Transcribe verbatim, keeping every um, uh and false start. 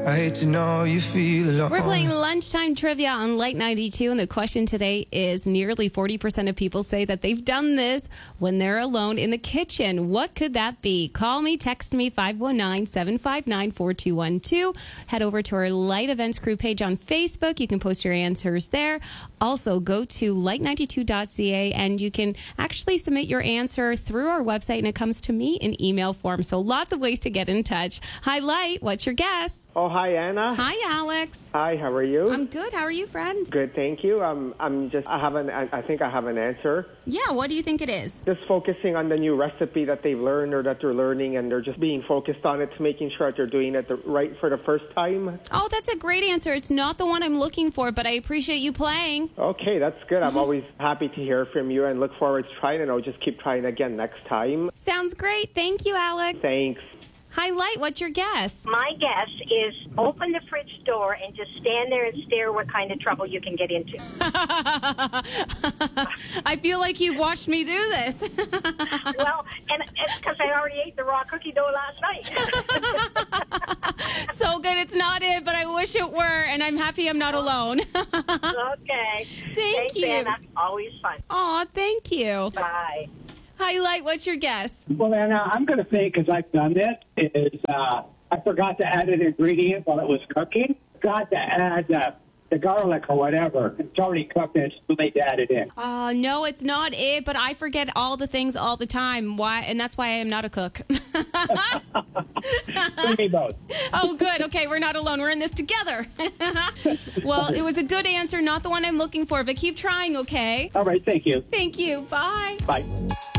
I hate to know you feel alone. We're playing lunchtime trivia on Light ninety-two, and the question today is nearly forty percent of people say that they've done this when they're alone in the kitchen. What could that be? Call me, text me, five one nine, seven five nine, four two one two. Head over to our Light Events Crew page on Facebook. You can post your answers there. Also, go to light ninety-two dot c a, and you can actually submit your answer through our website, and it comes to me in email form. So lots of ways to get in touch. Hi, Light. What's your guess? Oh, hi, Anna. Hi, Alex. Hi, how are you? I'm good. How are you, friend? Good, thank you. Um, I'm just, I have an, I think I have an answer. Yeah, what do you think it is? Just focusing on the new recipe that they've learned or that they're learning, and they're just being focused on it, making sure that they're doing it the, right for the first time. Oh, that's a great answer. It's not the one I'm looking for, but I appreciate you playing. Okay, that's good. I'm always happy to hear from you and look forward to trying, and I'll just keep trying again next time. Sounds great. Thank you, Alex. Thanks. Hi, Light. What's your guess? My guess is open the fridge door and just stand there and stare what kind of trouble you can get into. I feel like you've watched me do this. Well, and it's because I already ate the raw cookie dough last night. So good. It's not it, but I wish it were, and I'm happy I'm not alone. Okay. Thank Thanks, you. Anna. Always fun. Aw, thank you. Bye. Hi, Light. What's your guess? Well, Anna, I'm going to say, because I've done this, is uh, I forgot to add an ingredient while it was cooking. Forgot to add uh, the garlic or whatever. It's already cooked and it's too late to add it in. Uh, no, it's not it, but I forget all the things all the time. Why? And that's why I am not a cook. Do me both. Oh, good. Okay, we're not alone. We're in this together. Well, it was a good answer, not the one I'm looking for, but keep trying, okay? All right, thank you. Thank you. Bye. Bye.